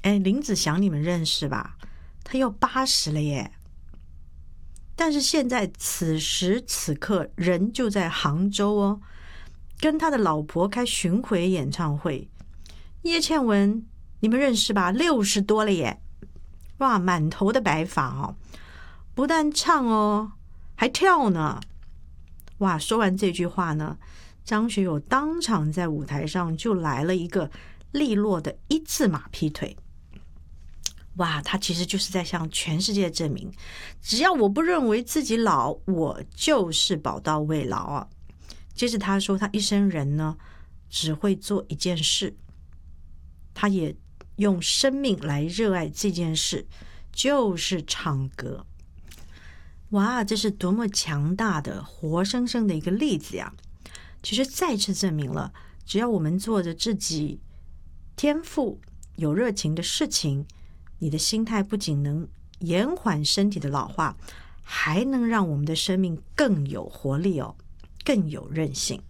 林子祥你们认识吧？他要80了耶。但是现在此时此刻人就在杭州哦，跟他的老婆开巡回演唱会。叶倩文你们认识吧？60多了耶，哇，满头的白发哦，不但唱哦，还跳呢。哇，说完这句话呢，张学友当场在舞台上就来了一个利落的1字马劈腿。哇，他其实就是在向全世界证明，只要我不认为自己老，我就是宝刀未老啊。接着他说，他一生人呢，只会做一件事，他也用生命来热爱这件事，就是唱歌。哇，这是多么强大的活生生的一个例子呀！其实再次证明了，只要我们做着自己天赋有热情的事情，你的心态不仅能延缓身体的老化，还能让我们的生命更有活力哦，更有韧性。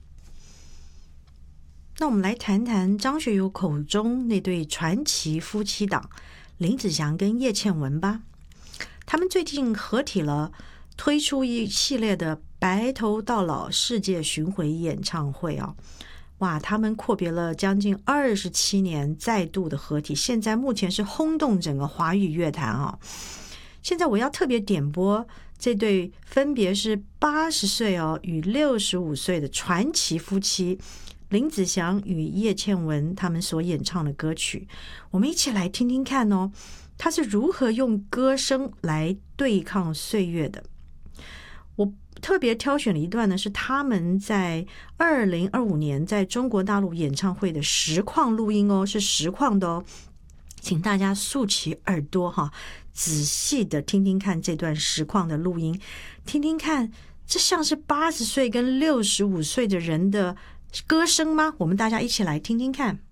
那我们来谈谈张学友口中那对传奇夫妻档林子祥跟叶倩文吧。他们最近合体了，推出一系列的白头到老世界巡回演唱会哦。哇，他们阔别了将近27年再度的合体，现在目前是轰动整个华语乐坛啊。现在我要特别点播这对分别是80岁与65岁的传奇夫妻林子祥与叶倩文他们所演唱的歌曲，我们一起来听听看哦，他是如何用歌声来对抗岁月的。我特别挑选了一段呢，是他们在2025年在中国大陆演唱会的实况录音哦，是实况的哦，请大家竖起耳朵哈，仔细的听听看这段实况的录音，听听看，这像是80岁跟65岁的人的歌声吗？我们大家一起来听听看。